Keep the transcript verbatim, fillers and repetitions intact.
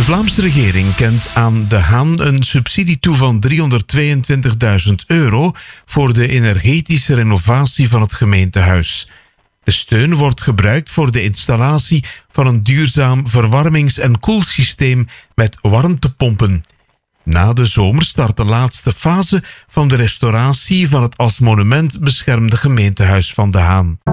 De Vlaamse regering kent aan De Haan een subsidie toe van driehonderdtweeëntwintigduizend euro voor de energetische renovatie van het gemeentehuis. De steun wordt gebruikt voor de installatie van een duurzaam verwarmings- en koelsysteem met warmtepompen. Na de zomer start de laatste fase van de restauratie van het als monument beschermde gemeentehuis van De Haan.